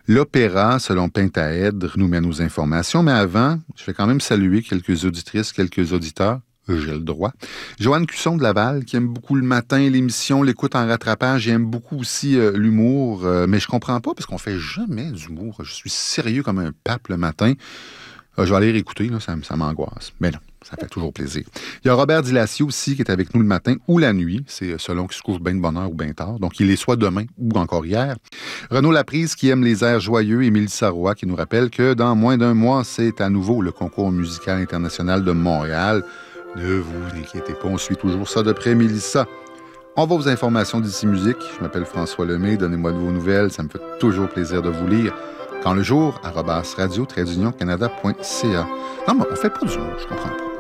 L'opéra, selon Pentaèdre, nous mène aux informations, mais avant, je vais quand même saluer quelques auditrices, quelques auditeurs. J'ai le droit. Joanne Cusson de Laval, qui aime beaucoup le matin, l'émission, l'écoute en rattrapage, et aime beaucoup aussi l'humour, mais je comprends pas parce qu'on fait jamais d'humour. Je suis sérieux comme un pape le matin. Je vais aller réécouter, là, ça m'angoisse. Mais non, ça fait toujours plaisir. Il y a Robert Dilassio aussi qui est avec nous le matin ou la nuit. C'est selon qu'il se couche bien de bonne heure ou bien tard. Donc, il est soit demain ou encore hier. Renaud Laprise qui aime les airs joyeux. Émilie Sarrois qui nous rappelle que dans moins d'un mois, c'est à nouveau le concours musical international de Montréal. Ne vous inquiétez pas, on suit toujours ça de près, Mélissa. On va aux informations d'ici musique. Je m'appelle François Lemay. Donnez-moi de vos nouvelles. Ça me fait toujours plaisir de vous lire. Quand le jour, @radio-canada.ca. Non, mais on fait pas du mot, je comprends pas.